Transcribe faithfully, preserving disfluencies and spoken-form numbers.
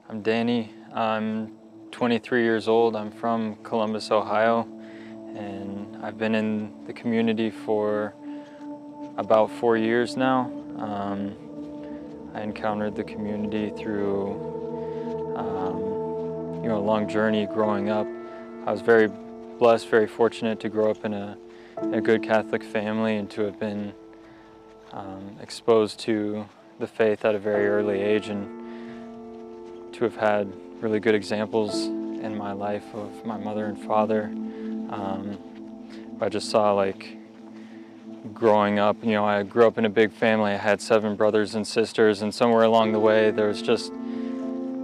I'm Danny. I'm twenty-three years old. I'm from Columbus, Ohio, and I've been in the community for about four years now. Um, I encountered the community through um, you know, a long journey growing up. I was very blessed, very fortunate to grow up in a, in a good Catholic family and to have been um, exposed to the faith at a very early age, and to have had really good examples in my life of my mother and father. Um, I just saw, like, growing up, you know, I grew up in a big family. I had seven brothers and sisters, and somewhere along the way there was just